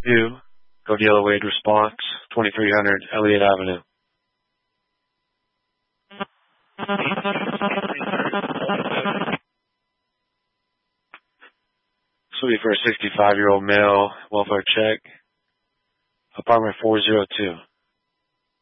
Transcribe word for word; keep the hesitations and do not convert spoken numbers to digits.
two, Code Yellow Wade response, twenty-three hundred Elliott Avenue. This will be for a sixty-five-year-old male, welfare check, apartment four oh two.